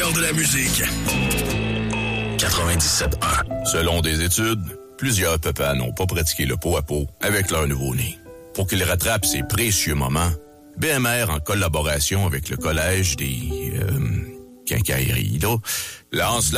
meilleur de la musique. 97.1. Selon des études, plusieurs papas n'ont pas pratiqué le pot à pot avec leur nouveau-né. Pour qu'ils rattrapent ces précieux moments, BMR, en collaboration avec le Collège des quincailleries, lance